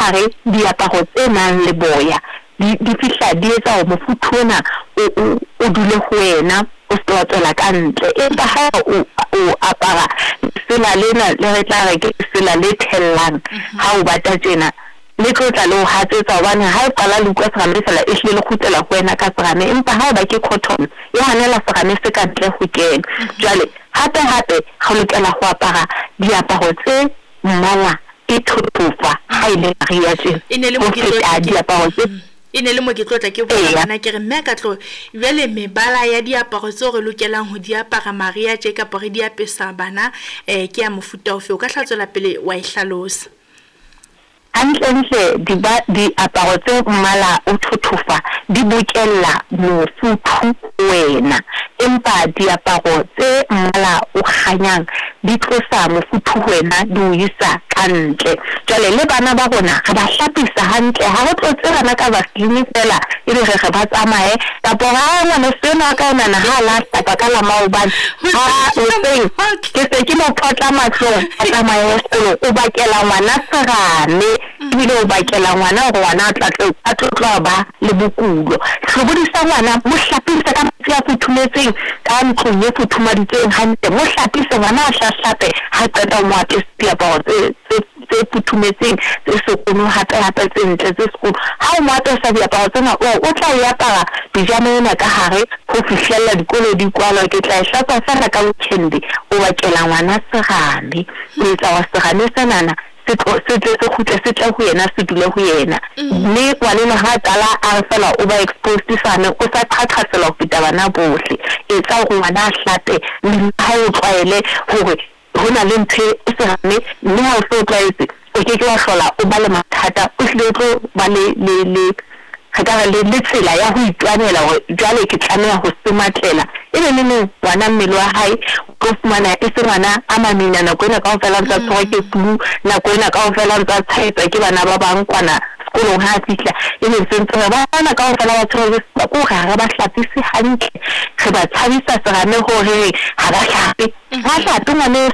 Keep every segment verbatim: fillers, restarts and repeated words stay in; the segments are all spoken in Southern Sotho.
hare diaparo tse nang le boya di di fihla di etsa hore mofuthu ona o dule ho wena o se wa tswela ka ntle empa ha o apara sela lena le re tla re ke sela le thellang ha o bata tjena le tlotla le ho hatsetsa hobane ha e qala le utlwa serame fela e hlile le khutlela ho wena ka serame empa ha ba ke cotton e hanela serame se ka ntle ho kena jwale hape hape ga lokela ho apara diaparo tse mmala e thothofa ha ile maria tjena e ne le mo ke tlotla diaparo tse e ne le mo ke tlotla ke bona ke re mme ka tlo jwale mebala ya diaparo tse re lokelang ho di apara maria tje ka pore di apesa bana eh ke ya mofuta ofe o ka hlatswela pele wa ihlalosa hantle di ba di aparo tse mmala o thothofa di bokella mofuthu wena empa diaparo tse mmala o kganyang di tlosa mofuthu wena di o isa kantle jwale le bana ba bona ga ba hlapisa hantle ha go tlotse bana ka vaseline fela e re re ba tsamae ka pora ngwana sena ka nana ha la hlapa ka la maobane ha o se ke se ke mo potla matlong a tsamae sekolo o bakela ngwana serame ebile o bakela ngwana go ngwana a tlotla ba le bokulo go bodisa ngwana mo hlapisa ka metsi a futhumetseng ka ntlong e futhumaditseng hantle mo hlapisa ngwana a hlahlape ha qeta mo apesa diaparo tse futhumetseng tse sekono hape hape tse ntle tse sekolo ha o mo apesa diaparo tsena o tla e apara pijama ena ka hare go fihlella dikolo di kwalwa ke tla e hlapa fela ka weekend o bakela ngwana serame o etsa wa serame senana se se se khutla se tla ho yena se dule ho yena mme kwanena ha tala a fela o ba exposed sana o sa qhaqhasela ho feta bana bohle etsa ho ngwana a hlape mme ha o tlwaele hore hona le nthe e serame mme ha o so tlwaetse o ke ke wa hlola o ba le mathata o hle o tlo ba le le le ga le le tsela ya ho itwanela hore jwale ke tlameha ho sematlela e le nne wana mmele wa hae go fumana e se ngwana a mamina na go ena ka ofela tsa tsoa ke flu na go ena ka ofela tsa tshepa ke bana ba bang kwana sekolong ha fihla e le sentse ba bana ka ofela ba tshoga ba go ga ba hlapise hantle ge ba tshabisa serame hore ha ba hlape ha hlape ngwana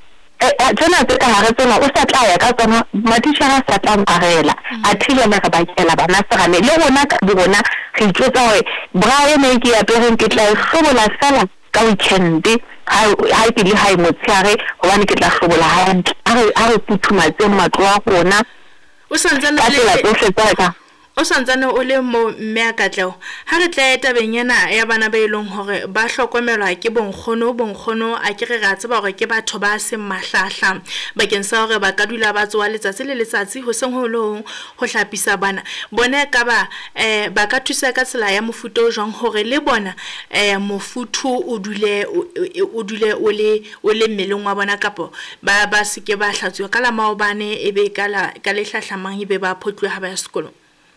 tsena tse ka hare tsena o sa tla ya ka tsona matitjhara sa tla mparela a thile le ga ba kela bana serame le rona ka bona re itlotsa hore braai ne ke ya pereng ke tla hlobola sala ka weekend ha ha ke le ha motshiare hobane ke tla hlobola ha ha re puthumatse matlo a rona o santsana le o santsane o le mo mme a katleo ha re tla eta benyana ya bana ba ilong hore ba hlokomelwa ke bonkgono bonkgono a ke re ra tseba hore ke batho ba se mahlahla bakeng sa hore ba ka dula ba tswa letsatsi le letsatsi ho seng ho lo ho hlapisa bana bona ka ba eh ba ka thusa ka tsela ya mofuto jang hore le bona eh mofuthu o dule o dule o le o le mmeleng wa bona kapo ba ba se ke ba hlatswa ka la maobane e be ka la ka le hlahlamang e be ba photlwe ha ba ya sekolo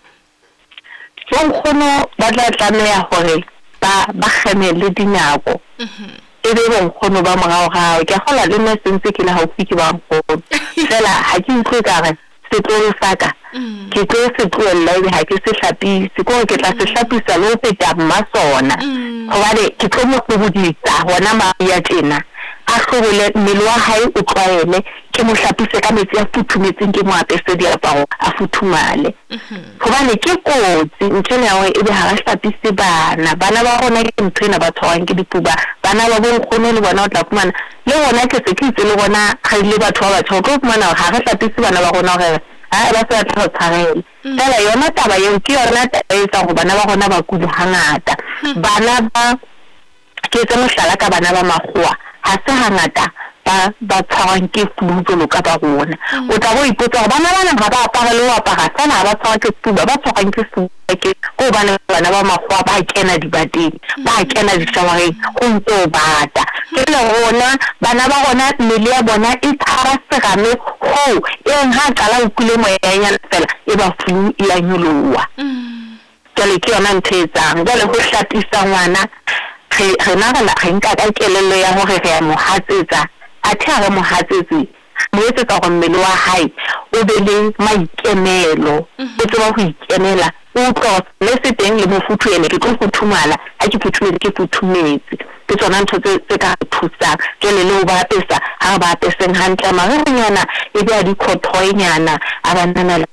bonkgono ba tla tlameha hore ba ba kgemele dinako e be bonkgono ba morao ga ke kgola le nna sentse ke la haufi ke ba nkgono fela ha ke utlwe ka re se tlo saka ke tlo se tloella e ha ke se hlapise ko ke tla se hlapisa le ho feta mmasona hobane ke tlo mo kgobodisa hona maria tjena a hlobole mmele wa hae o tlwaele ke mo hlapise ka metsi a futhumetseng ke mo apese diaparo a futhumale hobane ke kotsi ntshene ya hore e be ha ba hlapise bana bana ba rona ke ntsena ba tshwarang ke dipuba bana ba bonkgono le bona o tla fumana le rona ke se ke itse le rona ga ile batho ba batho go fumana ha re hlapise bana ba rona hore ha ba se tla tshwarela tala yona taba yeo ke yona taba e tsa go bana ba rona ba kudu hangata bana ba ke tse mohlala ka bana ba makgowa ha se hangata ba ba tshwarang ke flu jolo ka ba rona o tla go ipotsa bana bana ga ba apara le wa apara sana ba tshwara ke flu ba tshwarang ke flu ke go bana bana ba makgowa ba kena dibateng ba kena dishawareng go ntse bata ke le rona bana ba rona mmele ya bona e tshara serame ho e ha qala o kule moyanyana fela e ba flu e ya nyolowa tsale ke yona ntetsang jale go hlapisa ngwana re na ga ga nka ka kelelo ya hore re ya mo hatsetsa a thare mo hatsetse mo etsetsa go mmele wa hae o be le maikemelo o tswa go ikemela o tlo le se teng le mofuthu ene ke tlo futhumala a ke futhumetse ke futhumetse ke tsona ntho tse ka thusa ke le le ba pesa ha ba peseng hantle mare nyana e be a di khothoinyana a banana